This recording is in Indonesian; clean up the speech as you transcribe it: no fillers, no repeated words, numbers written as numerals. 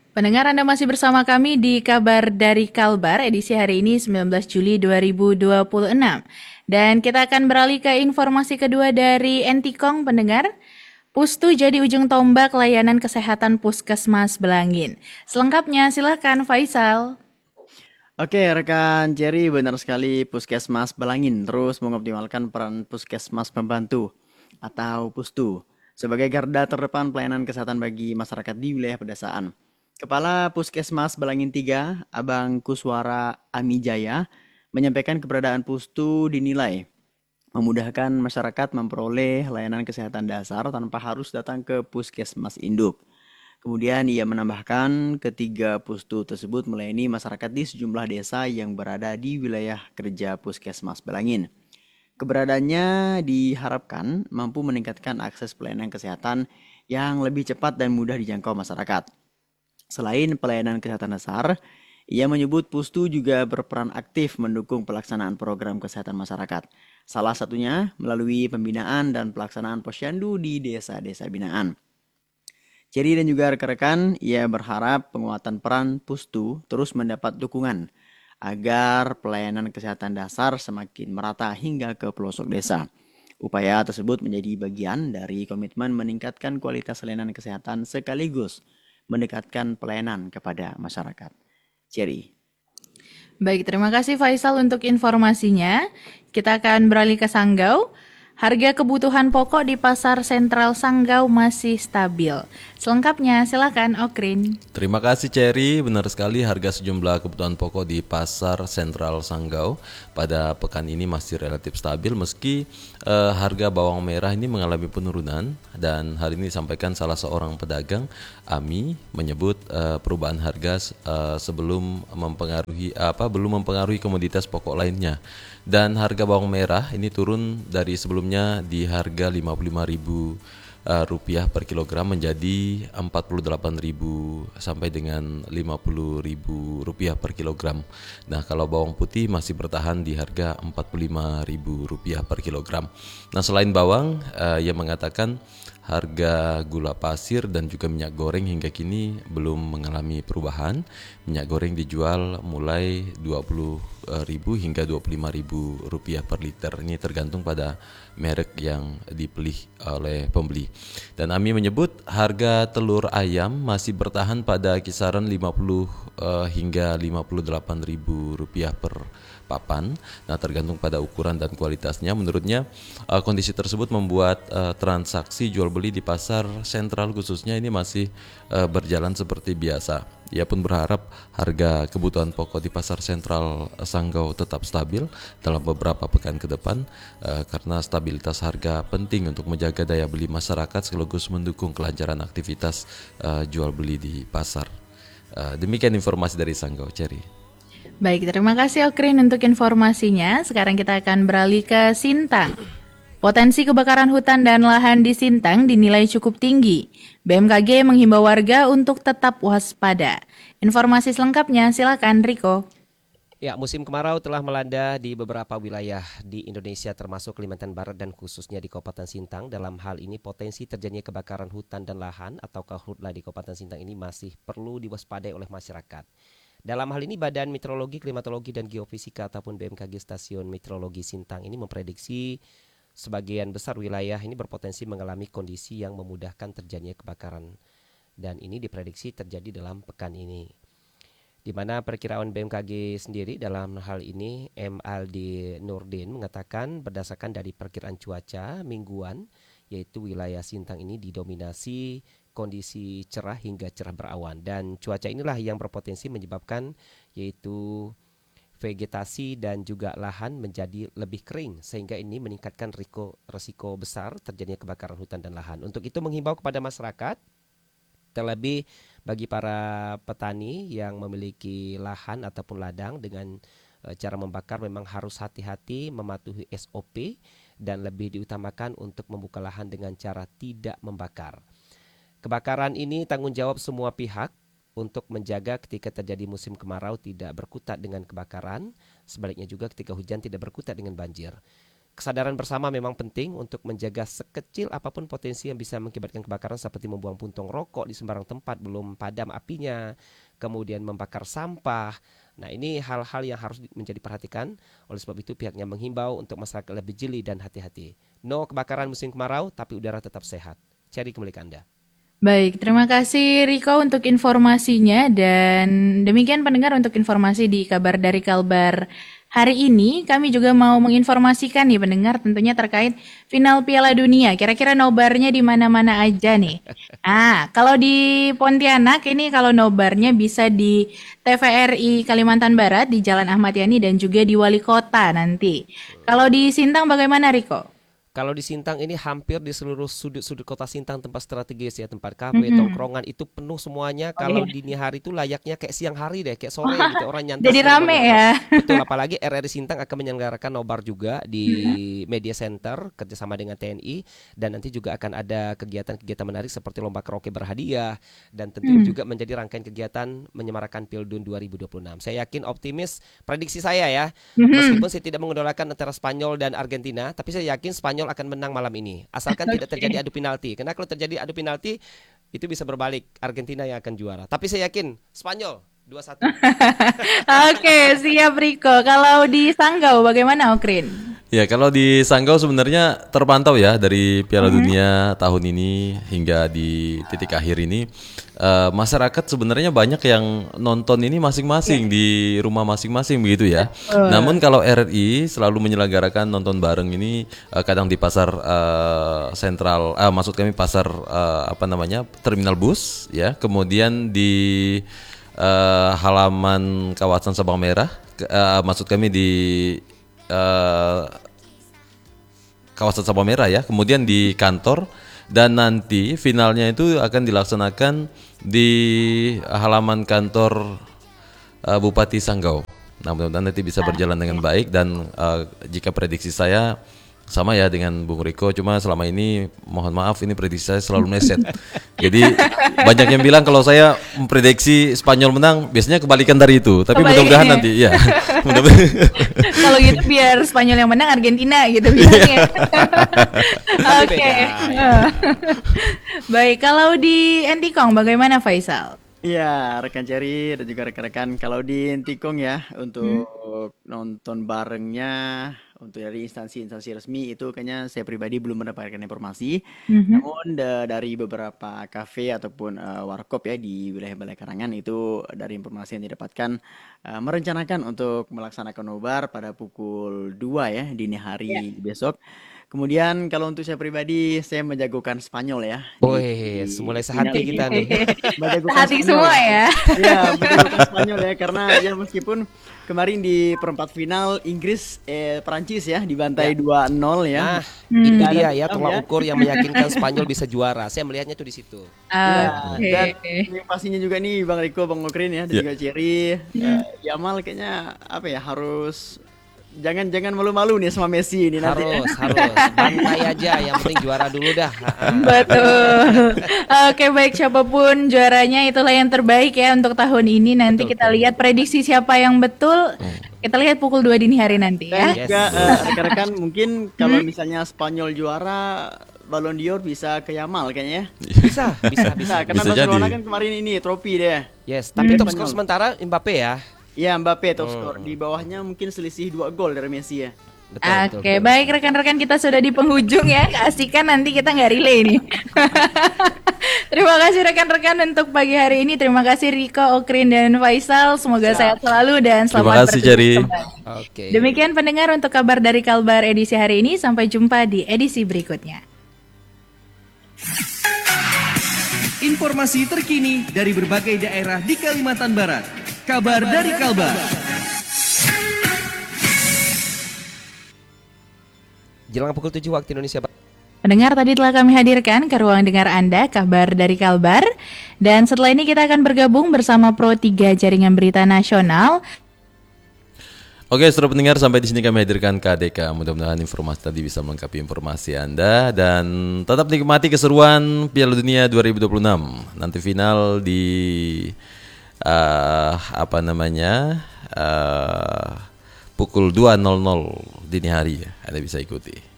Pendengar, Anda masih bersama kami di Kabar dari Kalbar, edisi hari ini 19 Juli 2026. Dan kita akan beralih ke informasi kedua dari Entikong, pendengar. Pustu jadi ujung tombak layanan kesehatan Puskesmas Belangin. Selengkapnya silahkan Faisal. Oke, rekan Jerry, benar sekali Puskesmas Belangin terus mengoptimalkan peran Puskesmas Pembantu atau Pustu sebagai garda terdepan pelayanan kesehatan bagi masyarakat di wilayah pedesaan. Kepala Puskesmas Belangin 3, Abang Kuswara Amijaya, menyampaikan keberadaan Pustu dinilai memudahkan masyarakat memperoleh layanan kesehatan dasar tanpa harus datang ke Puskesmas Induk. Kemudian ia menambahkan ketiga pustu tersebut melayani masyarakat di sejumlah desa yang berada di wilayah kerja Puskesmas Belangin. Keberadaannya diharapkan mampu meningkatkan akses pelayanan kesehatan yang lebih cepat dan mudah dijangkau masyarakat. Selain pelayanan kesehatan dasar, ia menyebut Pustu juga berperan aktif mendukung pelaksanaan program kesehatan masyarakat. Salah satunya melalui pembinaan dan pelaksanaan posyandu di desa-desa binaan. Jerry dan juga rekan-rekan, ia berharap penguatan peran Pustu terus mendapat dukungan agar pelayanan kesehatan dasar semakin merata hingga ke pelosok desa. Upaya tersebut menjadi bagian dari komitmen meningkatkan kualitas layanan kesehatan sekaligus mendekatkan pelayanan kepada masyarakat. Jerry. Baik, terima kasih Faisal untuk informasinya. Kita akan beralih ke Sanggau. Harga kebutuhan pokok di pasar sentral Sanggau masih stabil. Selengkapnya silakan Okrin. Terima kasih Cherry, benar sekali harga sejumlah kebutuhan pokok di pasar sentral Sanggau pada pekan ini masih relatif stabil meski harga bawang merah ini mengalami penurunan dan hal ini disampaikan salah seorang pedagang Ami menyebut perubahan harga sebelum belum mempengaruhi komoditas pokok lainnya dan harga bawang merah ini turun dari sebelumnya di harga 55.000 rupiah per kilogram menjadi 48.000 sampai dengan 50.000 rupiah per kilogram. Nah, kalau bawang putih masih bertahan di harga 45.000 rupiah per kilogram. Nah, selain bawang, ia mengatakan harga gula pasir dan juga minyak goreng hingga kini belum mengalami perubahan. Minyak goreng dijual mulai 20.000 hingga 25.000 rupiah per liter. Ini tergantung pada merek yang dipilih oleh pembeli. Dan Ami menyebut harga telur ayam masih bertahan pada kisaran 50 hingga 58.000 rupiah per papan. Nah, tergantung pada ukuran dan kualitasnya. Menurutnya kondisi tersebut membuat transaksi jual beli di pasar sentral khususnya ini masih berjalan seperti biasa. Ia pun berharap harga kebutuhan pokok di pasar sentral Sanggau tetap stabil dalam beberapa pekan ke depan karena stabilitas harga penting untuk menjaga daya beli masyarakat sekaligus mendukung kelancaran aktivitas jual beli di pasar. Demikian informasi dari Sanggau, Cherry. Baik, terima kasih Okrin untuk informasinya. Sekarang kita akan beralih ke Sintang. Potensi kebakaran hutan dan lahan di Sintang dinilai cukup tinggi. BMKG menghimbau warga untuk tetap waspada. Informasi selengkapnya silakan Riko. Ya, musim kemarau telah melanda di beberapa wilayah di Indonesia termasuk Kalimantan Barat dan khususnya di Kabupaten Sintang. Dalam hal ini potensi terjadinya kebakaran hutan dan lahan atau karhutla di Kabupaten Sintang ini masih perlu diwaspadai oleh masyarakat. Dalam hal ini Badan Meteorologi, Klimatologi dan Geofisika ataupun BMKG Stasiun Meteorologi Sintang ini memprediksi sebagian besar wilayah ini berpotensi mengalami kondisi yang memudahkan terjadinya kebakaran dan ini diprediksi terjadi dalam pekan ini. Di mana perkiraan BMKG sendiri dalam hal ini M. Aldi Nurdin mengatakan berdasarkan dari perkiraan cuaca mingguan yaitu wilayah Sintang ini didominasi kondisi cerah hingga cerah berawan dan cuaca inilah yang berpotensi menyebabkan yaitu vegetasi dan juga lahan menjadi lebih kering sehingga ini meningkatkan risiko besar terjadinya kebakaran hutan dan lahan. Untuk itu menghimbau kepada masyarakat terlebih bagi para petani yang memiliki lahan ataupun ladang dengan cara membakar memang harus hati-hati mematuhi SOP dan lebih diutamakan untuk membuka lahan dengan cara tidak membakar. Kebakaran ini tanggung jawab semua pihak untuk menjaga ketika terjadi musim kemarau tidak berkutat dengan kebakaran, sebaliknya juga ketika hujan tidak berkutat dengan banjir. kesadaran bersama memang penting untuk menjaga sekecil apapun potensi yang bisa mengakibatkan kebakaran seperti membuang puntung rokok di sembarang tempat belum padam apinya, kemudian membakar sampah. Nah, ini hal-hal yang harus menjadi perhatikan. Oleh sebab itu pihaknya menghimbau untuk masyarakat lebih jeli dan hati-hati. No kebakaran musim kemarau, tapi udara tetap sehat. Cari kembali ke Anda. Baik, terima kasih Riko untuk informasinya dan demikian pendengar untuk informasi di kabar dari Kalbar hari ini. Kami juga mau menginformasikan nih pendengar tentunya terkait final Piala Dunia. Kira-kira nobarnya di mana-mana aja nih. Kalau di Pontianak ini kalau nobarnya bisa di TVRI Kalimantan Barat di Jalan Ahmad Yani dan juga di Wali Kota nanti. Kalau di Sintang bagaimana Riko? Kalau di Sintang ini hampir di seluruh sudut-sudut kota Sintang tempat strategis ya, tempat kafe, tongkrongan itu penuh semuanya. Kalau dini hari itu layaknya kayak siang hari deh, kayak sore gitu, orang nyantai. Jadi rame ya. Betul, apalagi RRI Sintang akan menyelenggarakan nobar juga di Media Center kerjasama dengan TNI, dan nanti juga akan ada kegiatan-kegiatan menarik seperti lomba karaoke berhadiah dan tentunya juga menjadi rangkaian kegiatan menyemarakan Pildun 2026. Saya yakin optimis, prediksi saya ya, meskipun saya tidak mengidolakan antara Spanyol dan Argentina, tapi saya yakin Spanyol akan menang malam ini, asalkan tidak terjadi adu penalti. Karena kalau terjadi adu penalti itu bisa berbalik, Argentina yang akan juara. Tapi saya yakin Spanyol 2-1. Oke, siap Riko. Kalau di Sanggau bagaimana Okrin? Ya, kalau di Sanggau sebenarnya terpantau ya dari Piala Dunia tahun ini hingga di titik akhir ini, masyarakat sebenarnya banyak yang nonton ini masing-masing di rumah masing-masing begitu ya. Namun kalau RRI selalu menyelenggarakan nonton bareng ini kadang di pasar sentral, maksud kami pasar terminal bus ya, kemudian di halaman kawasan Sabang Merah, maksud kami di kawasan Sabang Merah ya, kemudian di kantor, dan nanti finalnya itu akan dilaksanakan di halaman kantor Bupati Sanggau. Nah, mudah-mudahan nanti bisa berjalan dengan baik, dan jika prediksi saya sama ya dengan Bung Riko, cuma selama ini mohon maaf ini prediksi saya selalu meleset. Jadi banyak yang bilang kalau saya memprediksi Spanyol menang, biasanya kebalikan dari itu. Tapi mudah-mudahan nanti ya. Kalau gitu biar Spanyol yang menang, Argentina gitu bilangnya. Oke. Baik, kalau di Entikong bagaimana Faisal? Iya, rekan Cherry dan juga rekan-rekan, kalau di Intikong ya untuk nonton barengnya untuk dari instansi-instansi resmi itu kayaknya saya pribadi belum mendapatkan informasi. Namun dari beberapa kafe ataupun warkop ya di wilayah Balai Karangan itu dari informasi yang didapatkan merencanakan untuk melaksanakan nobar pada pukul 2 ya dini hari besok. Kemudian kalau untuk saya pribadi, saya menjagokan Spanyol ya. Wih, mulai sehati kita nih. Hati semua ya. Iya, menjagokan Spanyol ya, karena ya meskipun kemarin di perempat final Inggris Perancis ya dibantai 2-0 ya. Nah, itu dia ya tolak ukur yang meyakinkan Spanyol bisa juara. Saya melihatnya tuh di situ. Dan yang pastinya juga nih Bang Riko, Bang Okrin ya, dan juga Cherry, Yamal kayaknya apa ya, harus jangan malu-malu nih sama Messi ini nanti. Harus bantai aja, yang penting juara dulu dah. Betul. Oke, baik, siapapun juaranya itulah yang terbaik ya untuk tahun ini. Nanti kita lihat prediksi siapa yang betul. Kita lihat pukul 2 dini hari nanti ya. Dan juga rekan-rekan mungkin kalau misalnya Spanyol juara, Ballon d'Or bisa ke Yamal kayaknya ya. Bisa karena Bisa Barcelona jadi. kan kemarin ini trofi deh. Yes, tapi top skor sementara Mbappe ya. Iya, Mbappe top skor. Di bawahnya mungkin selisih 2 gol dari Messi ya. Oke, baik rekan-rekan, kita sudah di penghujung ya. Keasikan nanti kita nggak relay nih. Terima kasih rekan-rekan untuk pagi hari ini. Terima kasih Riko, Okrin, dan Faisal. Semoga sehat selalu dan selamat Terima kasih, bertugas Cherry. kembali. Oke. Demikian pendengar untuk kabar dari Kalbar edisi hari ini. Sampai jumpa di edisi berikutnya. Informasi terkini dari berbagai daerah di Kalimantan Barat. Kabar dari Kalbar. Jelang pukul 7 waktu Indonesia Barat. Pendengar, tadi telah kami hadirkan ke ruang dengar Anda kabar dari Kalbar. Dan setelah ini kita akan bergabung bersama Pro 3 Jaringan Berita Nasional. Oke, saudara pendengar, sampai di sini kami hadirkan KDK. Mudah-mudahan informasi tadi bisa melengkapi informasi Anda, dan tetap nikmati keseruan Piala Dunia 2026. Nanti final di pukul 2.00 dini hari ya. Anda bisa ikuti.